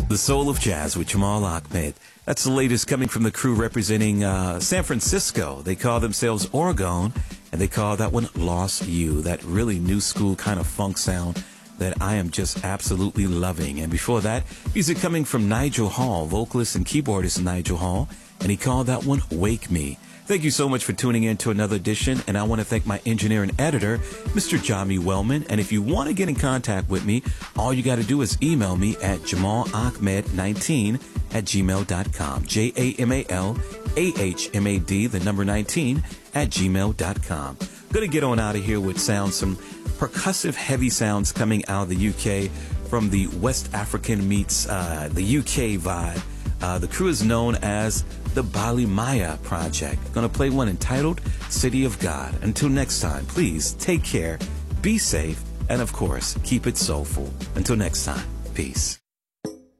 The Soul of Jazz with Jamal Ahmed. That's the latest coming from the crew representing San Francisco. They call themselves Oregon, and they call that one Lost You, that really new school kind of funk sound that I am just absolutely loving. And before that, music coming from Nigel Hall, vocalist and keyboardist Nigel Hall, and he called that one Wake Me. Thank you so much for tuning in to another edition, and I want to thank my engineer and editor, Mr. Jami Wellman. And if you want to get in contact with me, all you got to do is email me at jamalahmed19@gmail.com. JamalAhmad, the number 19, @gmail.com. Going to get on out of here with some percussive heavy sounds coming out of the UK from the West African meets the UK vibe. The crew is known as the Balimaya Project. Gonna play one entitled City of God. Until next time, please take care, be safe, and of course, keep it soulful. Until next time, peace.